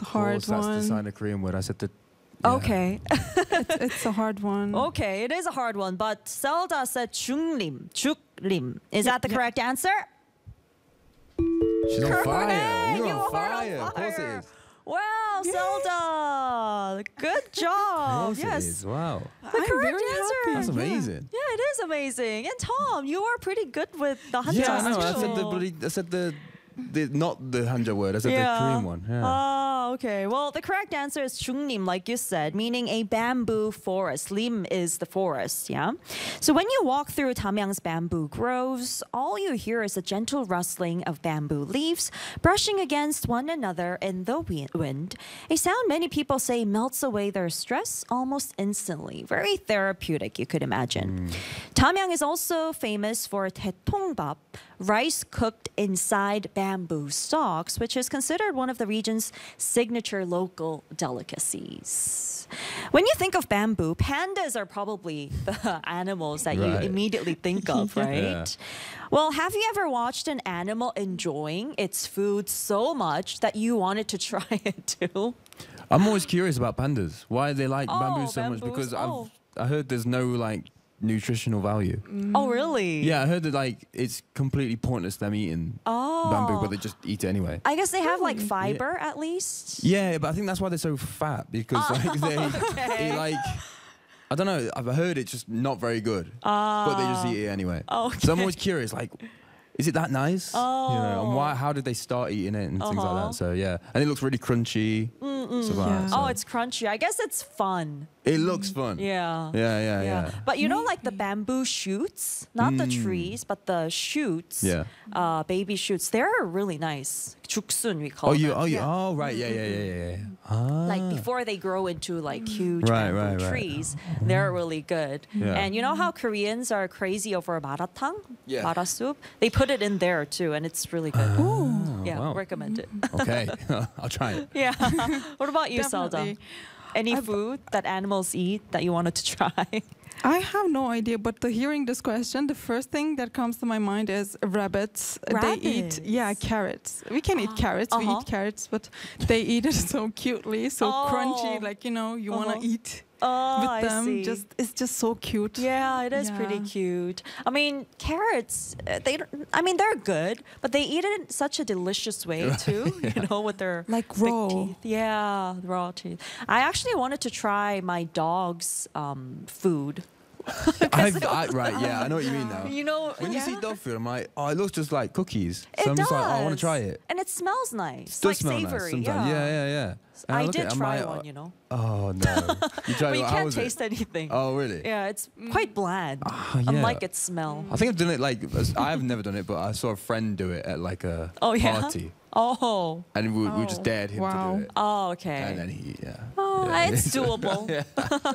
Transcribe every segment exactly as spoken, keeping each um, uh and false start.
a hard course, that's one. the Sino-Korean word. I said the. Yeah. Okay. it's, it's a hard one. Okay, it is a hard one, but Zelda said 중림, 죽림. Is Yeah, that the yeah. correct answer? She's on Correct. fire. You're You on are on fire. Of course it fire. is. Wow, Zelda. Good Of job. course it Yes. is. Wow. The I'm correct very answer. happy. That's Yeah. amazing. Yeah, it is amazing. And Tom, you are pretty good with the Hanja. Yeah, I know. I too. said the bloody. I said the, the not the Hanja word. I said Yeah. the Korean one. Yeah. Oh, okay. Well, the correct answer is 중림, like you said, meaning a bamboo forest. Lim is the forest, yeah? So when you walk through Tamyang's bamboo groves, all you hear is a gentle rustling of bamboo leaves brushing against one another in the wi- wind, a sound many people say melts away their stress almost instantly. Very therapeutic, you could imagine. Tamyang is also famous for 대통밥, rice cooked inside bamboo stalks, which is considered one of the region's signature local delicacies. When you think of bamboo, pandas are probably the animals that you Right. immediately think of, right? Yeah. Well, have you ever watched an animal enjoying its food so much that you wanted to try it too? I'm always curious about pandas. Why they like Oh, bamboo so much? bamboos. Because Oh. I've I heard there's no like nutritional value. Oh, really? Yeah, I heard that like it's completely pointless them eating bamboo, Oh. but they just eat it anyway. I guess they have like fiber at least. Yeah, but I think that's why they're so fat because Oh, like they, okay. they like I don't know. I've heard it's just not very good, but they just eat it anyway. Oh, So I'm okay. always curious, like, is it that nice? You know, and why? How did they start eating it and things like Uh-huh. that? So yeah, and it looks really crunchy. stuff like that, Yeah. so- Oh, it's crunchy. I guess it's fun. It looks fun. Yeah. Yeah, yeah, yeah. But you know, like the bamboo shoots, not the trees, but the shoots, Yeah. uh, baby shoots, they're really nice. 죽순, we call Oh, you, them. oh, you, Yeah. oh, right, yeah, yeah, yeah, yeah, yeah. Ah. Like before they grow into like huge Right, bamboo right, right. trees, they're really good. Yeah. And you know how Koreans are crazy over maratang, Yeah. mara soup? They put it in there too, and it's really good. yeah, wow. recommend it. Okay, I'll try it. yeah. What about you, Salda? Definitely. Any I've- food that animals eat that you wanted to try? I have no idea, but the, hearing this question, the first thing that comes to my mind is rabbits. They eat, yeah, Rabbits. carrots. We can eat carrots. We uh-huh. eat carrots, but they eat it so cutely, so Oh. crunchy. Like you know, you Uh-huh. want to eat Oh, with I them. see. Just it's just so cute. Yeah, it is pretty Yeah. cute. I mean, carrots, uh, they don't, I mean, they're good, but they eat it in such a delicious way too, you know, with their Like big raw. teeth. Yeah, raw teeth. I actually wanted to try my dog's um, food. I've, I, right, yeah, I know what you mean now. You know, When you yeah. see dog food, I'm like, oh, it looks just like cookies. So It I'm just like, oh, I want does. to try it. And it smells nice. Does like smell savory. nice sometimes. Yeah, Yeah, yeah, yeah. And I look did at it, I'm try like, one, you know. Oh no, you tried But you it. How can't was taste it? anything. Oh really? Yeah, it's quite bland. Ah, yeah. Unlike its smell. I think I've done it like as- I've never done it, but I saw a friend do it at like a Oh, yeah? party, Oh. and we, we just Oh, dared him wow. to do it, Oh, okay. and then he, yeah. Oh, yeah. it's doable. Yeah.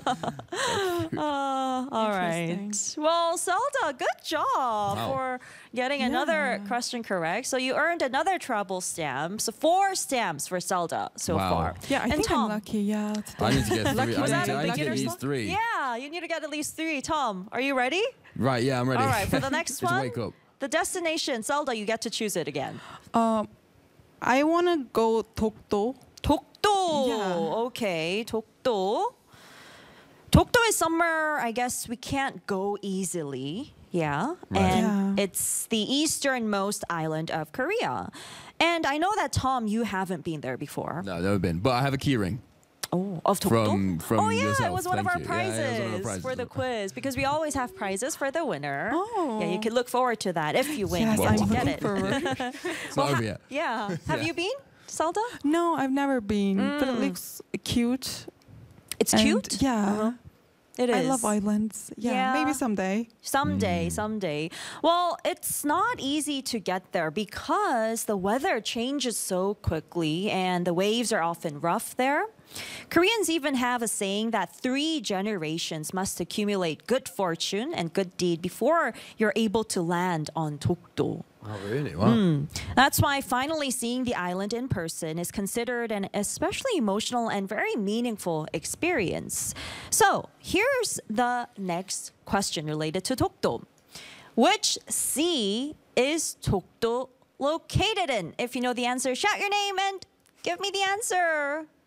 Uh, all right. Interesting. Well, Zelda, good job Wow. for getting another Yeah. question correct. So you earned another travel stamp. So four stamps for Zelda so Wow. far. Yeah, I And think Tom, I'm lucky. Yeah. I need to get Lucky three. I was need that to, a I need to get beginner's at luck? least three. Yeah, you need to get at least three. Tom, are you ready? Right. Yeah, I'm ready. All right. For the next Just one, wake up. the destination. Zelda, you get to choose it again. Um, I wanna go Dokdo. Dokdo. Yeah. Okay, Dokdo. Dokdo is somewhere I guess we can't go easily. Yeah. Right. And Yeah. it's the easternmost island of Korea. And I know that Tom, you haven't been there before. No, never been. But I have a key ring. Oh, of Dokdo? From- from oh, yeah, it yourself. was one of our Thank you. Yeah, prizes, yeah, it was one of our prizes. for the quiz because we always have prizes for the winner. Oh. Yeah, you can look forward to that if you win. Yes, you I'm get to get looking it. forward. It's Well, not over ha- yet. Yeah. Have Yeah. you been, Zelda? No, I've never been, but Mm. it looks cute. It's and cute. Yeah. Uh-huh. It is. I love islands. Yeah, Yeah. maybe someday. Someday, someday. Well, it's not easy to get there because the weather changes so quickly and the waves are often rough there. Koreans even have a saying that three generations must accumulate good fortune and good deed before you're able to land on Dokdo. Oh really? Wow. That's why finally seeing the island in person is considered an especially emotional and very meaningful experience. So here's the next question related to Dokdo. Which sea is Dokdo located in? If you know the answer, shout your name and Give me the answer.